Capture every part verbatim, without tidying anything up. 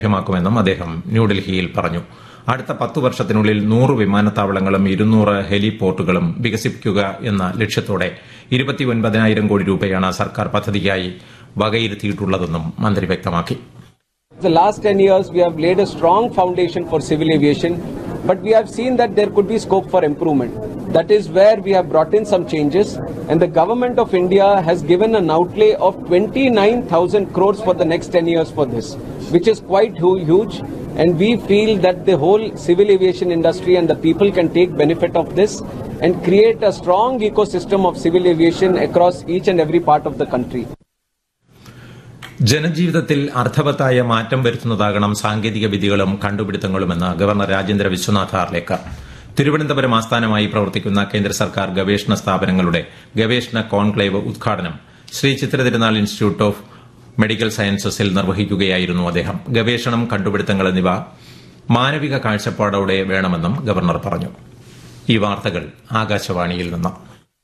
ലഭ്യമാക്കുമെന്നും അദ്ദേഹം ന്യൂഡൽഹിയിൽ പറഞ്ഞു. അടുത്ത പത്തു വർഷത്തിനുള്ളിൽ നൂറ് വിമാനത്താവളങ്ങളും ഇരുന്നൂറ് ഹെലിപോർട്ടുകളും വികസിപ്പിക്കുക എന്ന ലക്ഷ്യത്തോടെ ഇരുപത്തിയൊൻപതിനായിരം കോടി രൂപയാണ് സർക്കാർ പദ്ധതിക്കായി വകയിരുത്തിയിട്ടുള്ളതെന്നും മന്ത്രി വ്യക്തമാക്കി. The last ten years we have laid a strong foundation for civil aviation, but we have seen that there could be scope for improvement. That is where we have brought in some changes, and the government of India has given an outlay of twenty-nine thousand crores for the next ten years for this, which is quite huge, and we feel that the whole civil aviation industry and the people can take benefit of this and create a strong ecosystem of civil aviation across each and every part of the country. ജനജീവിതത്തിൽ അർത്ഥവത്തായ മാറ്റം വരുത്തുന്നതാകണം സാങ്കേതിക വിദ്യകളും കണ്ടുപിടുത്തങ്ങളുമെന്ന് governor Rajendra Vishwanath Arlekar. Thiruvananthapuram ആസ്ഥാനമായി പ്രവർത്തിക്കുന്ന കേന്ദ്ര സർക്കാർ ഗവേഷണ സ്ഥാപനങ്ങളുടെ ഗവേഷണ കോൺക്ലേവ് ഉദ്ഘാടനം Shri Chitra Thirunal institute of medical സയൻസസിൽ നിർവഹിക്കുകയായിരുന്നു അദ്ദേഹം. ഗവേഷണം, കണ്ടുപിടുത്തങ്ങൾ എന്നിവ മാനവിക കാഴ്ചപ്പാടോടെ വേണമെന്നും ഗവർണർ പറഞ്ഞു. ഈ വാർത്തകൾ ആകാശവാണിയിൽ നിന്ന്.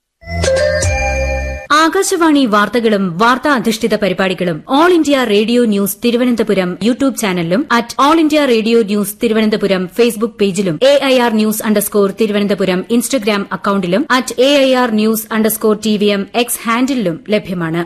ആകാശവാണി വാർത്തകളും വാർത്താ അധിഷ്ഠിത പരിപാടികളും all India radio news Thiruvananthapuram YouTube ചാനലിലും at all India radio news Thiruvananthapuram Facebook പേജിലും A I R news underscore Thiruvananthapuram Instagram അക്കൌണ്ടിലും at A I R news underscore T V M X ഹാൻഡിലും ലഭ്യമാണ്.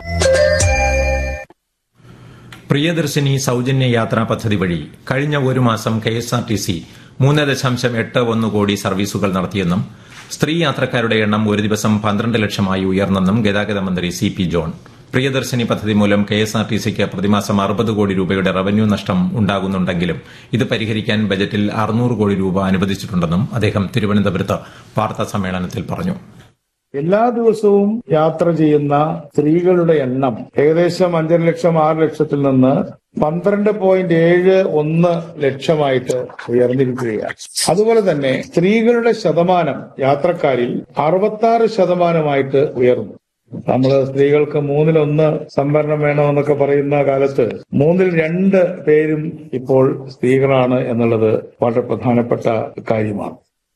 പ്രിയദർശിനി സൌജന്യ യാത്രാ പദ്ധതി വഴി കഴിഞ്ഞ ഒരു മാസം കെഎസ്ആർടിസി മൂന്ന് ദശാംശം എട്ട് ഒന്ന് കോടി സർവീസുകൾ നടത്തിയെന്നും സ്ത്രീ യാത്രക്കാരുടെ എണ്ണം ഒരു ദിവസം പന്ത്രണ്ട് ലക്ഷമായി ഉയർന്നെന്നും ഗതാഗത മന്ത്രി സി പി ജോൺ. പ്രിയദർശിനി പദ്ധതി മൂലം കെഎസ്ആർടിസിക്ക് പ്രതിമാസം അറുപത് കോടി രൂപയുടെ റവന്യൂ നഷ്ടം ഉണ്ടാകുന്നുണ്ടെങ്കിലും ഇത് പരിഹരിക്കാൻ ബജറ്റിൽ അറുന്നൂറ് കോടി രൂപ അനുവദിച്ചിട്ടുണ്ടെന്നും അദ്ദേഹം തിരുവനന്തപുരത്ത് വാർത്താ സമ്മേളനത്തിൽ പറഞ്ഞു. എല്ലാ ദിവസവും യാത്ര ചെയ്യുന്ന സ്ത്രീകളുടെ എണ്ണം ഏകദേശം അഞ്ചര ലക്ഷം ആറ് ലക്ഷത്തിൽ നിന്ന് പന്ത്രണ്ട് പോയിന്റ് ഏഴ് ഒന്ന് ലക്ഷമായിട്ട് ഉയർന്നിരിക്കുകയാണ്. അതുപോലെ തന്നെ സ്ത്രീകളുടെ ശതമാനം യാത്രക്കാരിൽ അറുപത്തി ആറ് ശതമാനമായിട്ട് ഉയർന്നു. നമ്മള് സ്ത്രീകൾക്ക് മൂന്നിലൊന്ന് സംവരണം വേണമെന്നൊക്കെ പറയുന്ന കാലത്ത് മൂന്നിൽ രണ്ട് പേരും ഇപ്പോൾ സ്ത്രീകളാണ് എന്നുള്ളത് വളരെ പ്രധാനപ്പെട്ട കാര്യമാണ്.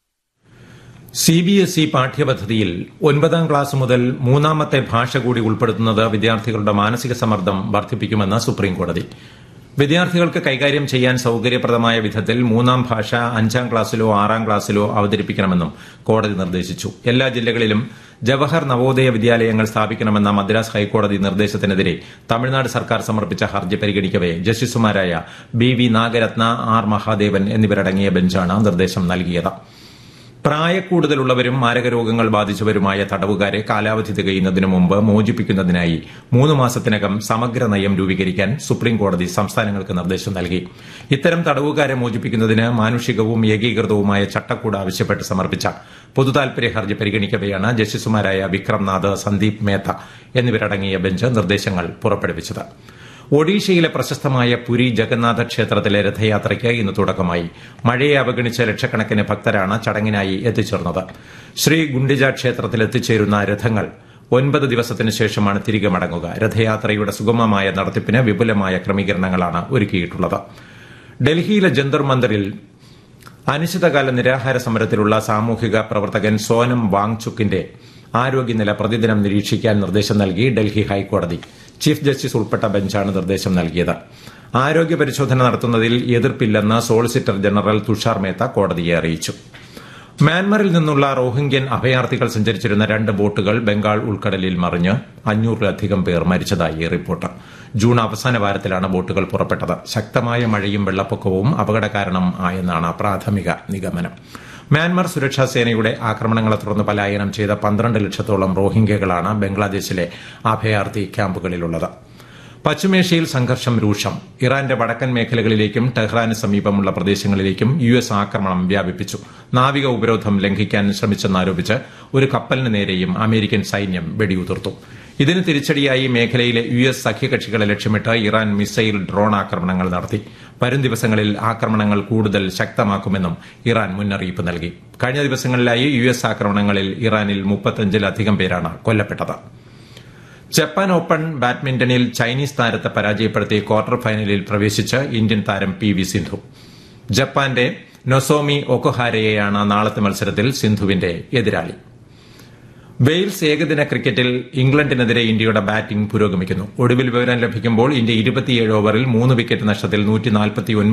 സി ബി എസ് ഇ പാഠ്യപദ്ധതിയിൽ ഒൻപതാം ക്ലാസ് മുതൽ മൂന്നാമത്തെ ഭാഷ കൂടി ഉൾപ്പെടുത്തുന്നത് വിദ്യാർത്ഥികളുടെ മാനസിക സമ്മർദ്ദം വർദ്ധിപ്പിക്കുമെന്ന് സുപ്രീംകോടതി. വിദ്യാർത്ഥികൾക്ക് കൈകാര്യം ചെയ്യാൻ സൌകര്യപ്രദമായ വിധത്തിൽ മൂന്നാം ഭാഷ അഞ്ചാം ക്ലാസ്സിലോ ആറാം ക്ലാസ്സിലോ അവതരിപ്പിക്കണമെന്നും കോടതി നിർദ്ദേശിച്ചു. എല്ലാ ജില്ലകളിലും ജവഹർ നവോദയ വിദ്യാലയങ്ങൾ സ്ഥാപിക്കണമെന്ന മദ്രാസ് ഹൈക്കോടതി നിർദ്ദേശത്തിനെതിരെ തമിഴ്നാട് സർക്കാർ സമർപ്പിച്ച ഹർജി പരിഗണിക്കവെ ജസ്റ്റിസുമാരായ B V Nagarathna, R Mahadevan എന്നിവരടങ്ങിയ ബെഞ്ചാണ് നിർദ്ദേശം നൽകിയത്. പ്രായക്കൂടുതലുള്ളവരും മാരകരോഗങ്ങൾ ബാധിച്ചവരുമായ തടവുകാരെ കാലാവധി തികയുന്നതിനു മുമ്പ് മോചിപ്പിക്കുന്നതിനായി മൂന്ന് മാസത്തിനകം സമഗ്ര നയം രൂപീകരിക്കാൻ സുപ്രീംകോടതി സംസ്ഥാനങ്ങൾക്ക് നിർദ്ദേശം നൽകി. ഇത്തരം തടവുകാരെ മോചിപ്പിക്കുന്നതിന് മാനുഷികവും ഏകീകൃതവുമായ ചട്ടക്കൂട് ആവശ്യപ്പെട്ട് സമർപ്പിച്ച പൊതുതാൽപര്യ ഹർജി പരിഗണിക്കവെയാണ് ജസ്റ്റിസുമാരായ വിക്രംനാഥ്, സന്ദീപ് മേത്ത എന്നിവരടങ്ങിയ ബെഞ്ച് നിർദ്ദേശങ്ങൾ പുറപ്പെടുവിച്ചത്. ഒഡീഷയിലെ പ്രശസ്തമായ പുരി ജഗന്നാഥ ക്ഷേത്രത്തിലെ രഥയാത്രയ്ക്ക് ഇന്ന് തുടക്കമായി. മഴയെ അവഗണിച്ച ലക്ഷക്കണക്കിന് ഭക്തരാണ് ചടങ്ങിനായി എത്തിച്ചേർന്നത്. ശ്രീ ഗുണ്ടിജ ക്ഷേത്രത്തിൽ എത്തിച്ചേരുന്ന രഥങ്ങൾ ഒൻപത് ദിവസത്തിനു ശേഷമാണ് തിരികെ മടങ്ങുക. രഥയാത്രയുടെ സുഗമമായ നടത്തിപ്പിന് വിപുലമായ ക്രമീകരണങ്ങളാണ് ഒരുക്കിയിട്ടുള്ളത്. ഡൽഹിയിലെ ജന്തർ മന്ദിറിൽ അനിശ്ചിതകാല നിരാഹാര സമരത്തിലുള്ള സാമൂഹിക പ്രവർത്തകൻ സോനം വാങ്ചുക്കിന്റെ ആരോഗ്യനില പ്രതിദിനം നിരീക്ഷിക്കാൻ നിർദ്ദേശം നൽകി ഡൽഹി ഹൈക്കോടതി. ചീഫ് ജസ്റ്റിസ് ഉൾപ്പെട്ട ബെഞ്ചാണ് നിർദ്ദേശം നൽകിയത്. ആരോഗ്യ പരിശോധന നടത്തുന്നതിൽ എതിർപ്പില്ലെന്ന് സോളിസിറ്റർ ജനറൽ തുഷാർ മേത്ത കോടതിയെ അറിയിച്ചു. മ്യാൻമറിൽ നിന്നുള്ള റോഹിംഗ്യൻ അഭയാർത്ഥികൾ സഞ്ചരിച്ചിരുന്ന രണ്ട് ബോട്ടുകൾ ബംഗാൾ ഉൾക്കടലിൽ മറിഞ്ഞ് അഞ്ഞൂറിലധികം പേർ മരിച്ചതായി റിപ്പോർട്ട്. ജൂൺ അവസാന വാരത്തിലാണ് ബോട്ടുകൾ പുറപ്പെട്ടത്. ശക്തമായ മഴയും വെള്ളപ്പൊക്കവും അപകട കാരണം ആയെന്നാണ് പ്രാഥമിക നിഗമനം. മ്യാൻമർ സുരക്ഷാ സേനയുടെ ആക്രമണങ്ങളെ തുടർന്ന് പലായനം ചെയ്ത പന്ത്രണ്ട് ലക്ഷത്തോളം റോഹിംഗ്യകളാണ് ബംഗ്ലാദേശിലെ അഭയാർത്ഥി ക്യാമ്പുകളിലുള്ളത്. പശ്ചിമേഷ്യയിൽ സംഘർഷം രൂക്ഷം. ഇറാന്റെ വടക്കൻ മേഖലകളിലേക്കും ടെഹ്റാന് സമീപമുള്ള പ്രദേശങ്ങളിലേക്കും യു എസ് ആക്രമണം വ്യാപിപ്പിച്ചു. നാവിക ഉപരോധം ലംഘിക്കാൻ ശ്രമിച്ചെന്നാരോപിച്ച് ഒരു കപ്പലിന് നേരെയും അമേരിക്കൻ സൈന്യം വെടിയുതിർത്തു. ഇതിന് തിരിച്ചടിയായി മേഖലയിലെ യു എസ് സഖ്യകക്ഷികളെ ലക്ഷ്യമിട്ട് ഇറാൻ മിസൈൽ, ഡ്രോൺ ആക്രമണങ്ങൾ നടത്തി. വരും ദിവസങ്ങളിൽ ആക്രമണങ്ങൾ കൂടുതൽ ശക്തമാക്കുമെന്നും ഇറാൻ മുന്നറിയിപ്പ് നൽകി. കഴിഞ്ഞ ദിവസങ്ങളിലായി യു എസ് ആക്രമണങ്ങളിൽ ഇറാനിൽ മുപ്പത്തഞ്ചിലധികം പേരാണ് കൊല്ലപ്പെട്ടത്. ജപ്പാൻ ഓപ്പൺ ബാഡ്മിന്റണിൽ ചൈനീസ് താരത്തെ പരാജയപ്പെടുത്തി ക്വാർട്ടർ ഫൈനലിൽ പ്രവേശിച്ച് ഇന്ത്യൻ താരം പി വി സിന്ധു. ജപ്പാന്റെ നൊസോമി ഒക്കൊഹാരയെയാണ് നാളത്തെ മത്സരത്തിൽ സിന്ധുവിന്റെ എതിരാളി. വെയിൽസ് ഏകദിന ക്രിക്കറ്റിൽ ഇംഗ്ലണ്ടിനെതിരെ ഇന്ത്യയുടെ ബാറ്റിംഗ് പുരോഗമിക്കുന്നു. ഒടുവിൽ വിവരം ലഭിക്കുമ്പോൾ ഇന്ത്യ ഇരുപത്തിയേഴ് ഓവറിൽ മൂന്ന് വിക്കറ്റ് നഷ്ടത്തിൽ